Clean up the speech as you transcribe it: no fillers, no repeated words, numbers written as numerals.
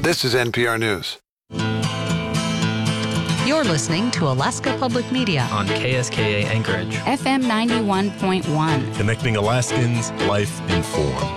This is NPR News. You're listening to Alaska Public Media on KSKA Anchorage, FM 91.1. Connecting Alaskans, life in form.